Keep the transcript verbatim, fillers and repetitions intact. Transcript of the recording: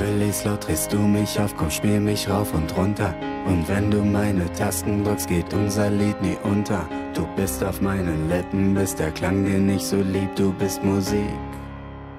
Völlig laut drehst du mich auf, komm spiel mich rauf und runter. Und wenn du meine Tasten drückst, geht unser Lied nie unter. Du bist auf meinen Lippen, bist der Klang, den ich so lieb, du bist Musik.